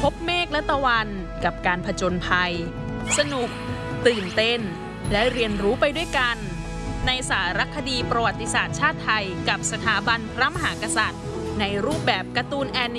พบเมฆและตะวันกับการผจญภัยสนุกตื่นเต้นและเรียนรู้ไปด้วยกันในสารคดีประวัติศาสตร์ชาติไทยกับสถาบันพระมหากษัตริย์ในรูปแบบการ์ตูนแอนิ